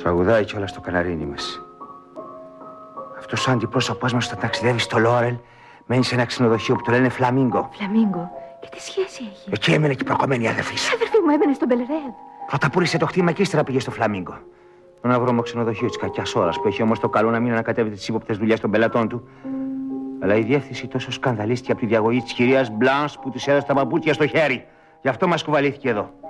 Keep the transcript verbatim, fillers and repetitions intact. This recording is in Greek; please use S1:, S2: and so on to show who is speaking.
S1: Τραγουδάει κιόλας το καναρίνι μας. Αυτός ο αντιπρόσωπός μας όταν ταξιδεύει στο Λόρελ μένει σε ένα ξενοδοχείο που το λένε Φλαμίγκο.
S2: Φλαμίγκο. Και τι σχέση έχει?
S1: Εκεί έμενε και η προκομμένη αδερφή σου.
S2: Η αδερφή μου έμενε στον Μπελρέδ.
S1: Πρώτα πούλησε το χτήμα και ύστερα πήγε στο Φλαμίγκο. Ένα βρώμο ξενοδοχείο της κακιάς ώρας που έχει όμως το καλό να μην ανακατεύεται τις ύποπτες δουλειές των πελατών του. Αλλά η διεύθυνση τόσο σκανδαλίστηκε από τη διαγωγή της κυρίας Μπλάνς που της έδωσε τα παπούτσια στο χέρι. Γι' αυτό μας κουβαλήθηκε εδώ.